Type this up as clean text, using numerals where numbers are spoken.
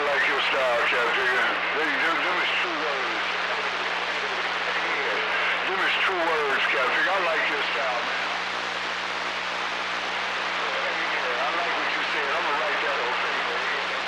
like your style, Captain. Them is true words. Them is true words, Captain. I like your style, man.